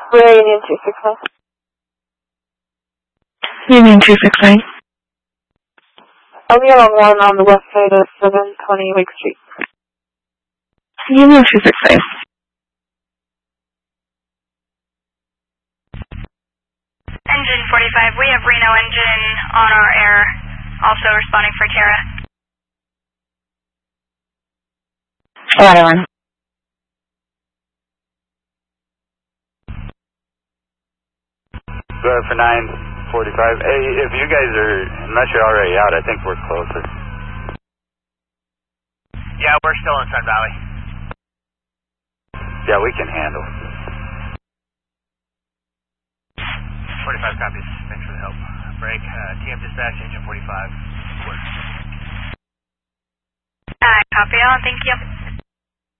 We're Union 269. Union 269. I'll be on one on the west side of 720 Lake Street. Union 269. Engine 45, we have Reno engine on our air, also responding for Tara. Another one. Go ahead for 945. Hey, if you guys are, unless you're already out, I think we're closer. Yeah, we're still in Sun Valley. Yeah, we can handle. 45 copies. Thanks for the help. Break. TM dispatch, engine 45. Work. Copy all, thank you.